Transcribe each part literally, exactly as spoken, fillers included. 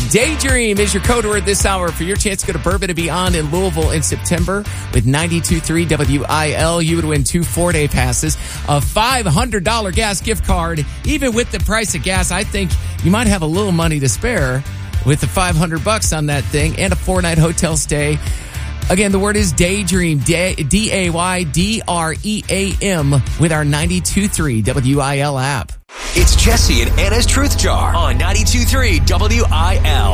Daydream is your code word this hour for your chance to go to Bourbon and Beyond in Louisville in September with ninety-two point three W I L. You would win two four-day passes, a five hundred dollars gas gift card. Even with the price of gas, I think you might have a little money to spare with the five hundred bucks on that thing, and a four-night hotel stay. Again, the word is Daydream, D A Y D R E A M, with our ninety-two point three W I L app. It's Jesse and Anna's Truth Jar on ninety-two point three W I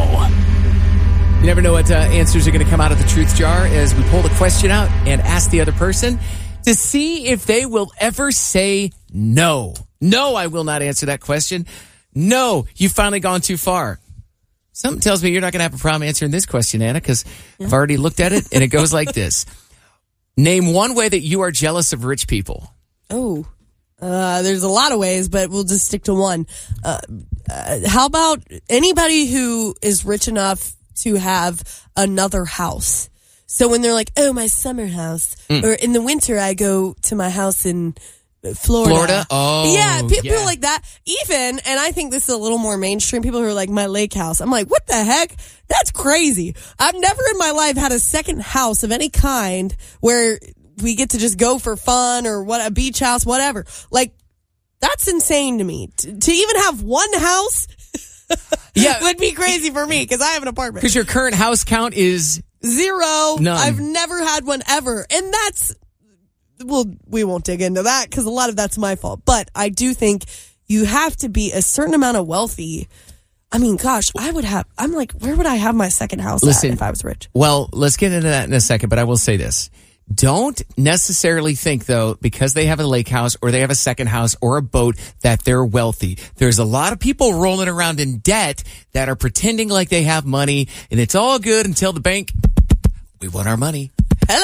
L. You never know what uh, answers are going to come out of the Truth Jar as we pull the question out and ask the other person to see if they will ever say no. No, I will not answer that question. No, you've finally gone too far. Something tells me you're not going to have a problem answering this question, Anna, because yeah. I've already looked at it, and it goes like this. Name one way that you are jealous of rich people. Oh, uh, there's a lot of ways, but we'll just stick to one. Uh, uh, how about anybody who is rich enough to have another house? So when they're like, oh, my summer house, mm. or in the winter I go to my house in Florida. Florida? Oh, yeah. People yeah. like that. Even, and I think this is a little more mainstream, people who are like, my lake house. I'm like, what the heck? That's crazy. I've never in my life had a second house of any kind where we get to just go for fun or what, a beach house, whatever. Like, that's insane to me. T- to even have one house yeah. would be crazy for me because I have an apartment. Because your current house count is zero. None. I've never had one ever. And that's, well, we won't dig into that because a lot of that's my fault. But I do think you have to be a certain amount of wealthy. I mean, gosh, I would have, I'm like, where would I have my second house Listen, at if I was rich? Well, let's get into that in a second, but I will say this. Don't necessarily think, though, because they have a lake house or they have a second house or a boat, that they're wealthy. There's a lot of people rolling around in debt that are pretending like they have money, and it's all good until the bank, we want our money.